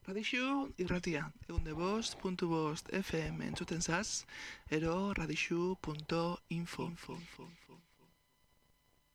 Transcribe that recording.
Radixu irratia, eundebost.bost FM entzuten zaz, ero radixu.info.